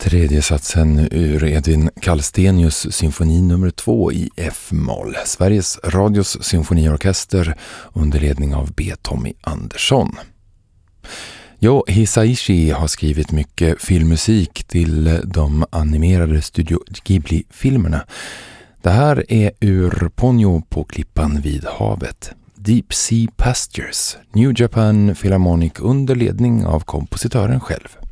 Tredje satsen ur Edvin Kallstenius symfoni nummer 2 i F-moll. Sveriges Radios symfoniorkester under ledning av B. Tommy Andersson. Jo Hisaishi har skrivit mycket filmmusik till de animerade Studio Ghibli-filmerna. Det här är ur Ponyo på klippan vid havet. Deep Sea Pastures, New Japan Philharmonic under ledning av kompositören själv.